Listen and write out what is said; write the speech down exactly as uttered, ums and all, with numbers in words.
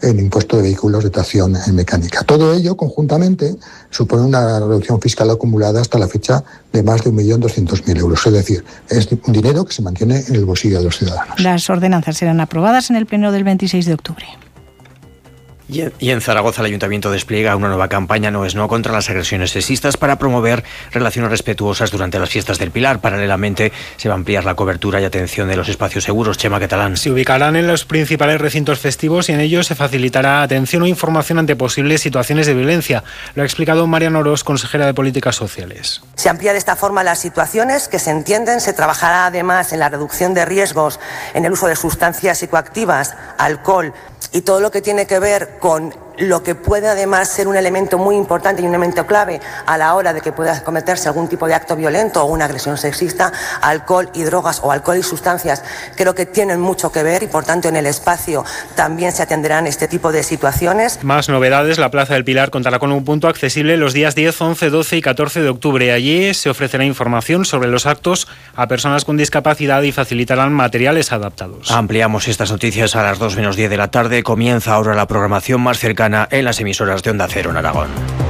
el impuesto de vehículos de tracción mecánica. Todo ello, conjuntamente, supone una reducción fiscal acumulada hasta la fecha de más de un millón doscientos mil euros. Es decir, es un dinero que se mantiene en el bolsillo de los ciudadanos. Las ordenanzas serán aprobadas en el pleno del veintiséis de octubre. Y en Zaragoza el Ayuntamiento despliega una nueva campaña No es No contra las agresiones sexistas para promover relaciones respetuosas durante las fiestas del Pilar. Paralelamente se va a ampliar la cobertura y atención de los espacios seguros. Chema Catalán. Se ubicarán en los principales recintos festivos y en ellos se facilitará atención o información ante posibles situaciones de violencia. Lo ha explicado Mariano Orós, consejera de Políticas Sociales. Se amplía de esta forma las situaciones que se entienden. Se trabajará además en la reducción de riesgos en el uso de sustancias psicoactivas, alcohol y todo lo que tiene que ver con lo que puede además ser un elemento muy importante y un elemento clave a la hora de que pueda cometerse algún tipo de acto violento o una agresión sexista. Alcohol y drogas o alcohol y sustancias creo que tienen mucho que ver y por tanto en el espacio también se atenderán este tipo de situaciones. Más novedades: la Plaza del Pilar contará con un punto accesible los días diez, once, doce y catorce de octubre. Allí se ofrecerá información sobre los actos a personas con discapacidad y facilitarán materiales adaptados. Ampliamos estas noticias a las dos menos diez de la tarde. Comienza ahora la programación más cercana en las emisoras de Onda Cero en Aragón.